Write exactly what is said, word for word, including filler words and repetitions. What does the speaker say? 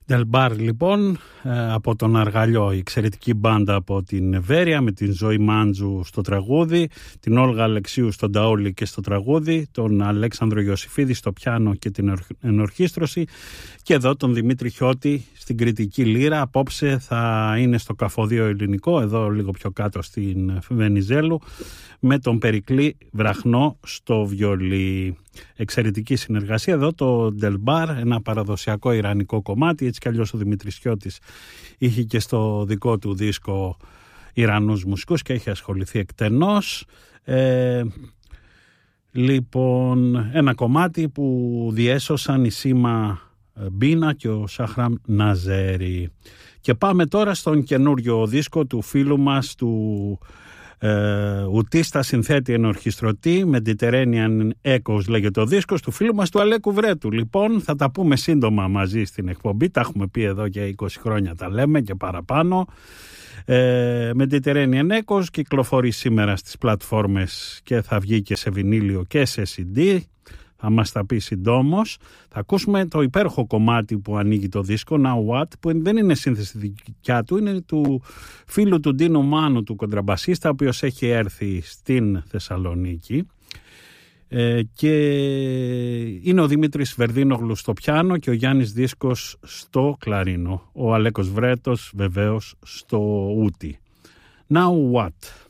Delbar λοιπόν, από τον Αργαλιό, η εξαιρετική μπάντα από την Βέρεια με την Ζωή Μάντζου στο τραγούδι, την Όλγα Αλεξίου στον ταόλι και στο τραγούδι, τον Αλέξανδρο Ιωσήφιδη στο πιάνο και την ενορχήστρωση και εδώ τον Δημήτρη Χιώτη στην κριτική λύρα. Απόψε θα είναι στο Καφοδείο Ελληνικό, εδώ λίγο πιο κάτω στην Βενιζέλου, με τον Περικλή Βραχνό στο βιολί. Εξαιρετική συνεργασία εδώ το Delbar, ένα παραδοσιακό ιρανικό κομμάτι. Έτσι κι αλλιώς ο Δημήτρης Χιώτης είχε και στο δικό του δίσκο Ιρανούς μουσικούς και έχει ασχοληθεί εκτενώς. Ε, λοιπόν, ένα κομμάτι που διέσωσαν η Σίμα Μπίνα και ο Σαχραμ Ναζέρι. Και πάμε τώρα στον καινούριο δίσκο του φίλου μας, του Uh, ουτίστα συνθέτη ενορχιστρωτή, Mediterranean Echoes λέγεται ο δίσκος, του φίλου μας του Αλέκου Βρέτου. Λοιπόν, θα τα πούμε σύντομα μαζί στην εκπομπή, τα έχουμε πει εδώ και είκοσι χρόνια, τα λέμε και παραπάνω. uh, Mediterranean Echoes κυκλοφορεί σήμερα στις πλατφόρμες και θα βγει και σε βινίλιο και σε σι ντι. Θα μας τα πει συντόμως. Θα ακούσουμε το υπέροχο κομμάτι που ανοίγει το δίσκο, Now What, που δεν είναι σύνθεση δικιά του, είναι του φίλου του Ντίνου Μάνου, του κοντραμπασίστα, ο οποίος έχει έρθει στην Θεσσαλονίκη. Ε, και είναι ο Δημήτρης Βερδίνογλου στο πιάνο και ο Γιάννης Δίσκος στο κλαρίνο. Ο Αλέκος Βρέτος βεβαίως στο ούτι. Now What.